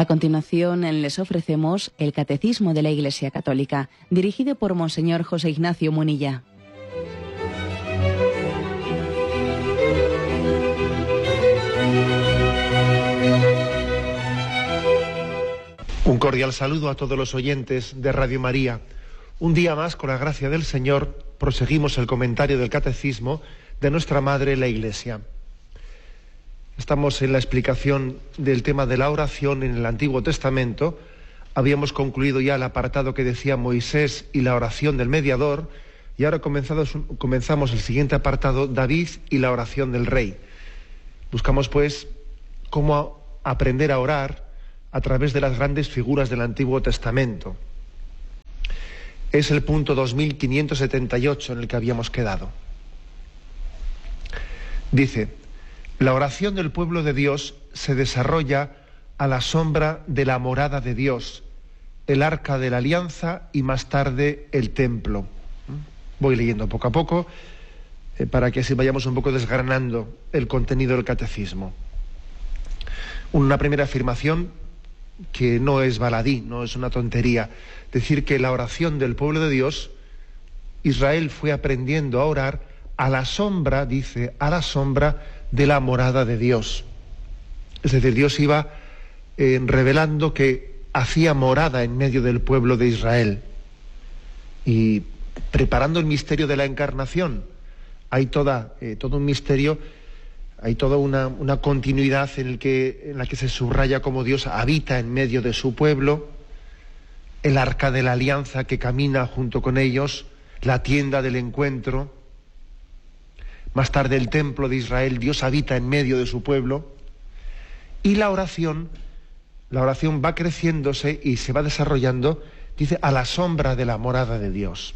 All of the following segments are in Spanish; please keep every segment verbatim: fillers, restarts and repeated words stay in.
A continuación les ofrecemos el Catecismo de la Iglesia Católica, dirigido por Monseñor José Ignacio Munilla. Un cordial saludo a todos los oyentes de Radio María. Un día más, con la gracia del Señor, proseguimos el comentario del Catecismo de nuestra Madre, la Iglesia. Estamos en la explicación del tema de la oración en el Antiguo Testamento. Habíamos concluido ya el apartado que decía Moisés y la oración del mediador, y ahora comenzamos el siguiente apartado, David y la oración del rey. Buscamos, pues, cómo aprender a orar a través de las grandes figuras del Antiguo Testamento. Es el punto dos mil quinientos setenta y ocho en el que habíamos quedado. Dice: la oración del pueblo de Dios se desarrolla a la sombra de la morada de Dios, el arca de la alianza y más tarde el templo. Voy leyendo poco a poco eh, para que así vayamos un poco desgranando el contenido del catecismo. Una primera afirmación que no es baladí, no es una tontería, decir que la oración del pueblo de Dios, Israel fue aprendiendo a orar a la sombra, dice, a la sombra de la morada de Dios. Es decir, Dios iba eh, revelando que hacía morada en medio del pueblo de Israel. Y preparando el misterio de la encarnación, hay toda, eh, todo un misterio. Hay toda una, una continuidad en, el que, en la que se subraya cómo Dios habita en medio de su pueblo, el arca de la alianza que camina junto con ellos, la tienda del encuentro, más tarde el templo de Israel. Dios habita en medio de su pueblo, y la oración, la oración va creciéndose y se va desarrollando, dice, a la sombra de la morada de Dios.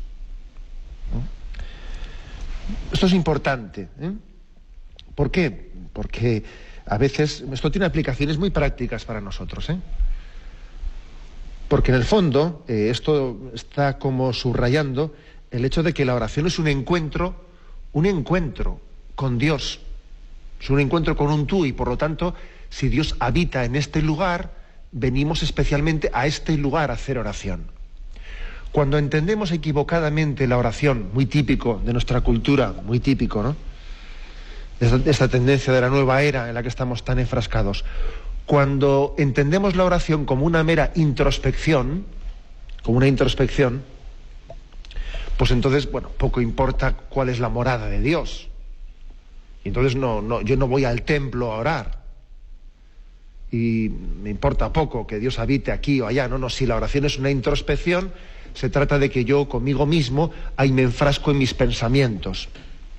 Esto es importante, ¿eh? ¿Por qué? Porque a veces esto tiene aplicaciones muy prácticas para nosotros, ¿eh? Porque en el fondo eh, esto está como subrayando el hecho de que la oración es un encuentro, un encuentro con Dios, es un encuentro con un tú, y por lo tanto, si Dios habita en este lugar, venimos especialmente a este lugar a hacer oración. Cuando entendemos equivocadamente la oración, muy típico de nuestra cultura, muy típico, ¿no?, Esta, esta tendencia de la nueva era en la que estamos tan enfrascados. Cuando entendemos la oración como una mera introspección, como una introspección, pues entonces, bueno, poco importa cuál es la morada de Dios. Y entonces no, no, yo no voy al templo a orar. Y me importa poco que Dios habite aquí o allá. No, no, si la oración es una introspección, se trata de que yo conmigo mismo ahí me enfrasco en mis pensamientos.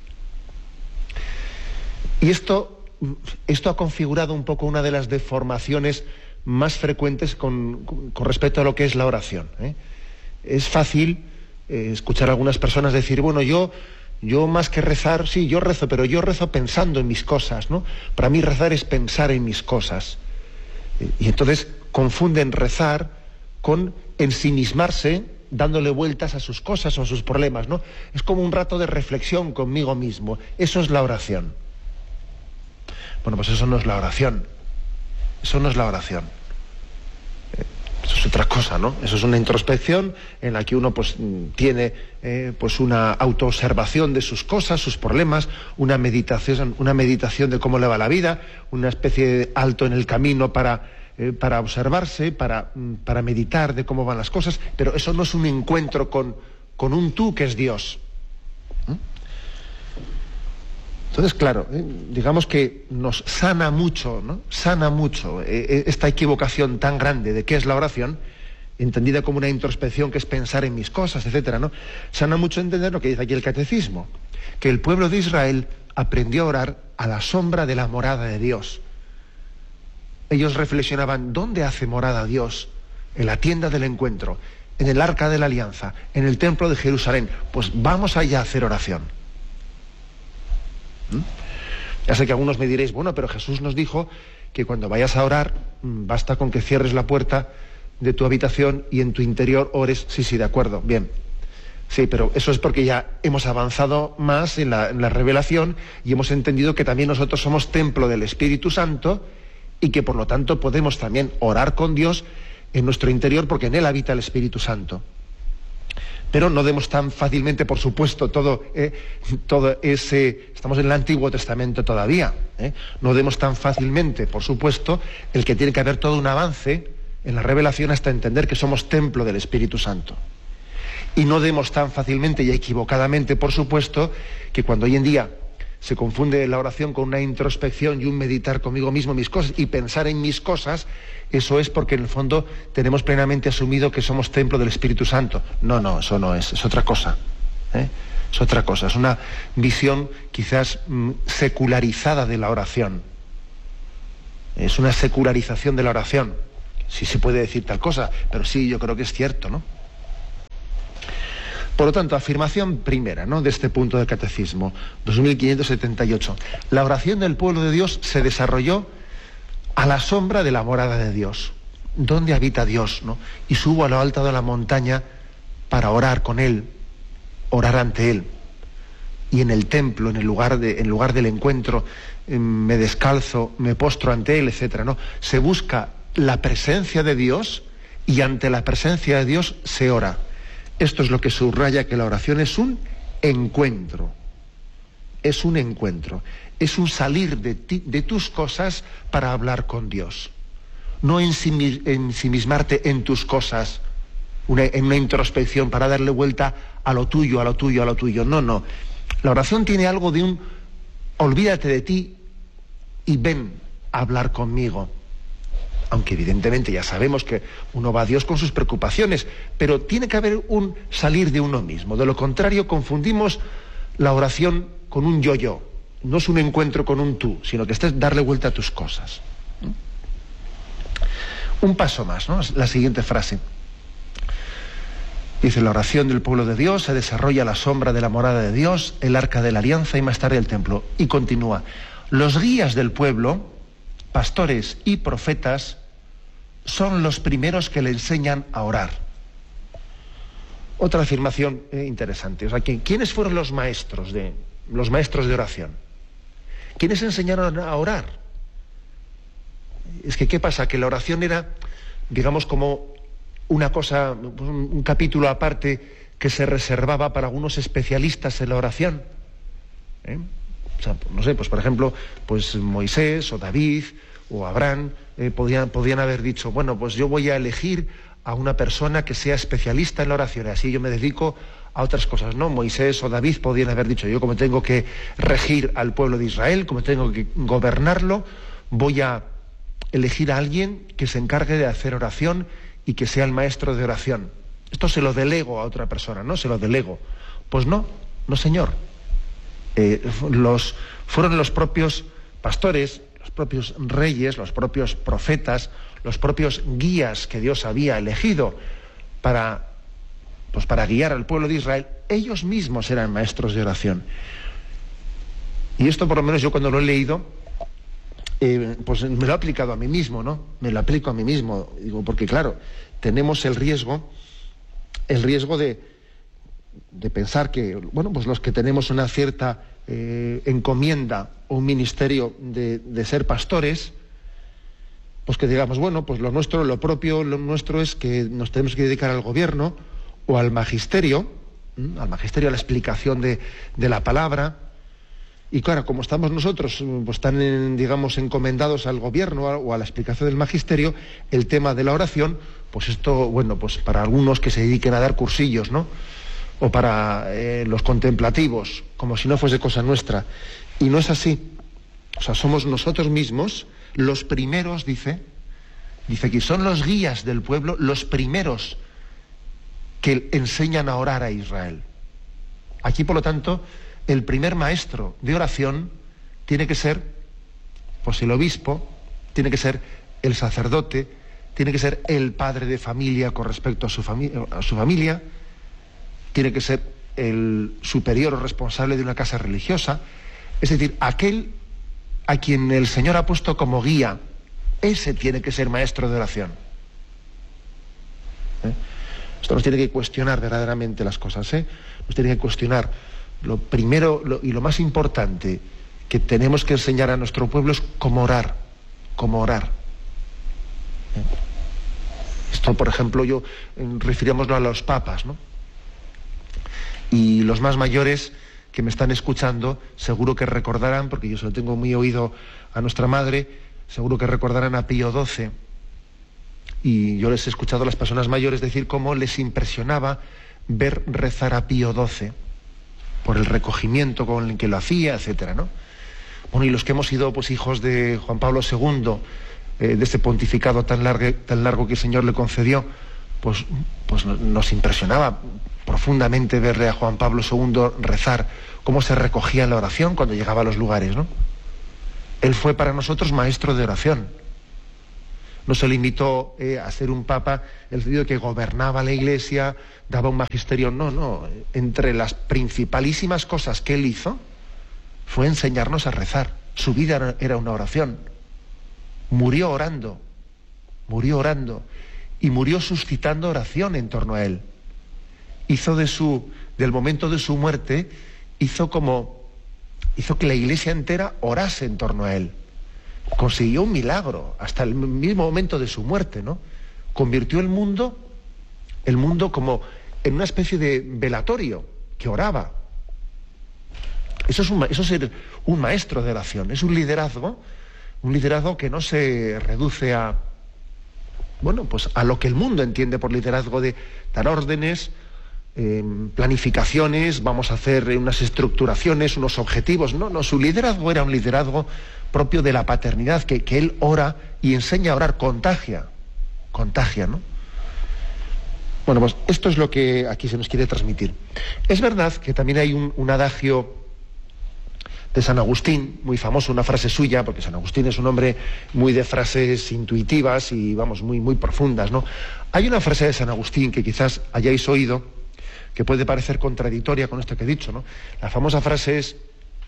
Y esto, esto ha configurado un poco una de las deformaciones más frecuentes con, con, con respecto a lo que es la oración, ¿eh? Es fácil eh, escuchar a algunas personas decir, bueno, yo, yo más que rezar, sí, yo rezo, pero yo rezo pensando en mis cosas, ¿no? Para mí rezar es pensar en mis cosas. Y entonces confunden rezar con ensimismarse, dándole vueltas a sus cosas o a sus problemas, ¿no? Es como un rato de reflexión conmigo mismo. Eso es la oración. Bueno, pues eso no es la oración. Eso no es la oración. Eso es otra cosa, ¿no? Eso es una introspección en la que uno pues tiene eh, pues una autoobservación de sus cosas, sus problemas, una meditación, una meditación de cómo le va la vida, una especie de alto en el camino para, eh, para observarse, para, para meditar de cómo van las cosas, pero eso no es un encuentro con, con un tú que es Dios. Entonces, claro, eh, digamos que nos sana mucho, ¿no? Sana mucho eh, esta equivocación tan grande de qué es la oración, entendida como una introspección que es pensar en mis cosas, etcétera, ¿no? Sana mucho entender lo que dice aquí el catecismo, que el pueblo de Israel aprendió a orar a la sombra de la morada de Dios. Ellos reflexionaban, ¿dónde hace morada Dios? En la tienda del encuentro, en el arca de la alianza, en el templo de Jerusalén. Pues vamos allá a hacer oración. ¿Mm? Ya sé que algunos me diréis, bueno, pero Jesús nos dijo que cuando vayas a orar, basta con que cierres la puerta de tu habitación y en tu interior ores. Sí, sí, de acuerdo, bien. Sí, pero eso es porque ya hemos avanzado más en la, en la revelación y hemos entendido que también nosotros somos templo del Espíritu Santo y que por lo tanto podemos también orar con Dios en nuestro interior porque en él habita el Espíritu Santo. Pero no demos tan fácilmente, por supuesto, todo, eh, todo ese... Estamos en el Antiguo Testamento todavía. ¿eh? No demos tan fácilmente, por supuesto, el que tiene que haber todo un avance en la revelación hasta entender que somos templo del Espíritu Santo. Y no demos tan fácilmente y equivocadamente, por supuesto, que cuando hoy en día se confunde la oración con una introspección y un meditar conmigo mismo mis cosas y pensar en mis cosas, eso es porque en el fondo tenemos plenamente asumido que somos templo del Espíritu Santo. No, no, eso no es, es otra cosa. ¿eh? Es otra cosa, es una visión quizás mm, secularizada de la oración. Es una secularización de la oración. Sí se puede decir tal cosa, pero sí, yo creo que es cierto, ¿no? Por lo tanto, afirmación primera, ¿no?, de este punto del Catecismo, dos mil quinientos setenta y ocho. La oración del pueblo de Dios se desarrolló a la sombra de la morada de Dios. ¿Dónde habita Dios, no? Y subo a lo alto de la montaña para orar con Él, orar ante Él. Y en el templo, en el lugar, de, en lugar del encuentro, eh, me descalzo, me postro ante Él, etcétera, ¿no? Se busca la presencia de Dios y ante la presencia de Dios se ora. Esto es lo que subraya que la oración es un encuentro. Es un encuentro. Es un salir de, ti, de tus cosas para hablar con Dios. No ensimismarte en tus cosas, una, en una introspección para darle vuelta a lo tuyo, a lo tuyo, a lo tuyo. No, no. La oración tiene algo de un olvídate de ti y ven a hablar conmigo. Aunque evidentemente ya sabemos que uno va a Dios con sus preocupaciones, pero tiene que haber un salir de uno mismo. De lo contrario, confundimos la oración con un yo-yo. No es un encuentro con un tú, sino que es darle vuelta a tus cosas. Un paso más, ¿no? La siguiente frase. Dice, la oración del pueblo de Dios se desarrolla a la sombra de la morada de Dios, el arca de la alianza y más tarde el templo. Y continúa. Los guías del pueblo, pastores y profetas, son los primeros que le enseñan a orar. Otra afirmación eh, interesante. O sea, ¿quiénes fueron los maestros de, los maestros de oración? ¿Quiénes enseñaron a orar? Es que, ¿qué pasa? Que la oración era, digamos, como una cosa, un, un capítulo aparte que se reservaba para algunos especialistas en la oración. ¿Eh? O sea, no sé, pues por ejemplo, pues Moisés o David o Abraham eh, podían, podían haber dicho, bueno, pues yo voy a elegir a una persona que sea especialista en la oración, y así yo me dedico a otras cosas, ¿no? Moisés o David podían haber dicho, yo como tengo que regir al pueblo de Israel, como tengo que gobernarlo, voy a elegir a alguien que se encargue de hacer oración y que sea el maestro de oración. Esto se lo delego a otra persona, ¿no? Se lo delego. Pues no, no señor. Eh, los, fueron los propios pastores, los propios reyes, los propios profetas, los propios guías que Dios había elegido para, pues para guiar al pueblo de Israel. Ellos mismos eran maestros de oración. Y esto, por lo menos yo cuando lo he leído, eh, pues me lo he aplicado a mí mismo, ¿no? Me lo aplico a mí mismo, digo, porque claro, tenemos el riesgo, el riesgo de de pensar que, bueno, pues los que tenemos una cierta eh, encomienda o un ministerio de, de ser pastores, pues que digamos, bueno, pues lo nuestro, lo propio, lo nuestro es que nos tenemos que dedicar al gobierno o al magisterio, ¿m? al magisterio, a la explicación de, de la palabra. Y claro, como estamos nosotros pues tan, en, digamos, encomendados al gobierno o a la explicación del magisterio, el tema de la oración, pues esto, bueno, pues para algunos que se dediquen a dar cursillos, ¿no? O para eh, los contemplativos, como si no fuese cosa nuestra. Y no es así. O sea, somos nosotros mismos los primeros, dice, dice que son los guías del pueblo, los primeros que enseñan a orar a Israel. Aquí, por lo tanto, el primer maestro de oración tiene que ser, pues el obispo, tiene que ser el sacerdote, tiene que ser el padre de familia con respecto a su, fami- a su familia, tiene que ser el superior o responsable de una casa religiosa, es decir, aquel a quien el Señor ha puesto como guía, ese tiene que ser maestro de oración. ¿Eh? Esto nos tiene que cuestionar verdaderamente las cosas, ¿eh? Nos tiene que cuestionar. Lo primero lo, y lo más importante que tenemos que enseñar a nuestro pueblo es cómo orar, cómo orar. Esto, por ejemplo, yo refiriémoslo a los papas, ¿no? Y los más mayores que me están escuchando, seguro que recordarán, porque yo se lo tengo muy oído a nuestra madre, seguro que recordarán a Pío doce. Y yo les he escuchado a las personas mayores decir cómo les impresionaba ver rezar a Pío doce, por el recogimiento con el que lo hacía, etcétera, ¿no? Bueno, y los que hemos sido pues hijos de Juan Pablo segundo, eh, de ese pontificado tan largo, tan largo que el Señor le concedió, pues, pues nos impresionaba profundamente verle a Juan Pablo segundo rezar, cómo se recogía en la oración cuando llegaba a los lugares, ¿no? Él fue para nosotros maestro de oración. No se limitó eh, a ser un papa en el sentido de que gobernaba la Iglesia, daba un magisterio, no, no. Entre las principalísimas cosas que él hizo fue enseñarnos a rezar. Su vida era una oración. Murió orando, murió orando y murió suscitando oración en torno a él. Hizo de su, del momento de su muerte, hizo como, hizo que la Iglesia entera orase en torno a él. Consiguió un milagro hasta el mismo momento de su muerte, ¿no? Convirtió el mundo, el mundo como en una especie de velatorio que oraba. Eso es un, eso es ser un maestro de oración, es un liderazgo, un liderazgo que no se reduce a, bueno, pues a lo que el mundo entiende por liderazgo de dar órdenes, eh, planificaciones, vamos a hacer unas estructuraciones, unos objetivos. No, no, su liderazgo era un liderazgo propio de la paternidad, que, que él ora y enseña a orar, contagia, contagia, ¿no? Bueno, pues esto es lo que aquí se nos quiere transmitir. Es verdad que también hay un, un adagio de San Agustín, muy famoso, una frase suya, porque San Agustín es un hombre muy de frases intuitivas y, vamos, muy, muy profundas, ¿no? Hay una frase de San Agustín que quizás hayáis oído, que puede parecer contradictoria con esto que he dicho, ¿no? La famosa frase es: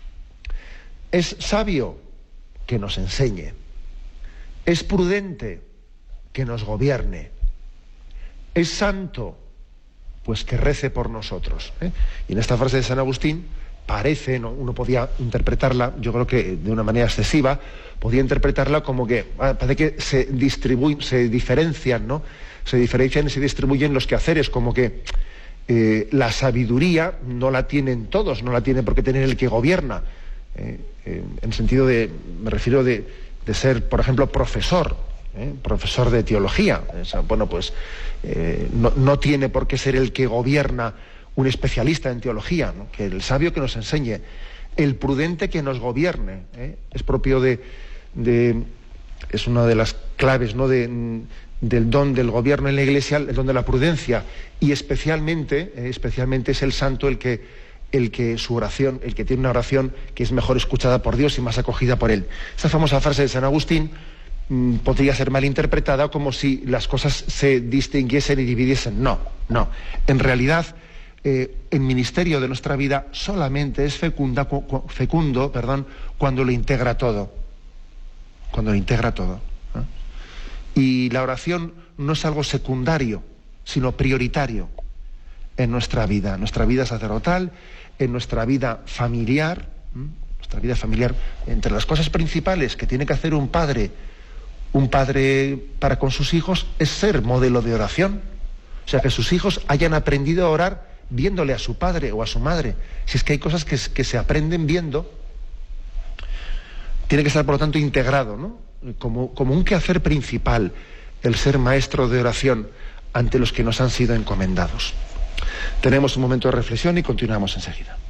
es sabio que nos enseñe, es prudente que nos gobierne, es santo pues que rece por nosotros, ¿eh? Y en esta frase de San Agustín parece, ¿no? Uno podía interpretarla, yo creo que de una manera excesiva, podía interpretarla como que parece que se distribuyen, se diferencian, ¿no? Se diferencian y se distribuyen los quehaceres, como que eh, la sabiduría no la tienen todos, no la tiene por qué tener el que gobierna. Eh, eh, en sentido de, me refiero de, de ser, por ejemplo, profesor, ¿eh? profesor de teología. O sea, bueno, pues eh, no, no tiene por qué ser el que gobierna un especialista en teología, ¿no? Que el sabio que nos enseñe, el prudente que nos gobierne, ¿eh? Es propio de, de, es una de las claves, ¿no? de, del don del gobierno en la Iglesia, el don de la prudencia, y especialmente, eh, especialmente es el santo el que el que su oración, el que tiene una oración que es mejor escuchada por Dios y más acogida por él. Esa famosa frase de San Agustín mmm, podría ser mal interpretada como si las cosas se distinguiesen y dividiesen. No, no. En realidad, eh, el ministerio de nuestra vida solamente es fecunda, cu, cu, fecundo, perdón, cuando lo integra todo. Cuando lo integra todo. ¿eh? Y la oración no es algo secundario, sino prioritario en nuestra vida, en nuestra vida sacerdotal, en nuestra vida familiar, ¿m? nuestra vida familiar, entre las cosas principales que tiene que hacer un padre, un padre para con sus hijos, es ser modelo de oración. O sea, que sus hijos hayan aprendido a orar viéndole a su padre o a su madre. Si es que hay cosas que, que se aprenden viendo, tiene que estar, por lo tanto, integrado, ¿no? Como, como un quehacer principal, el ser maestro de oración ante los que nos han sido encomendados. Tenemos un momento de reflexión y continuamos enseguida.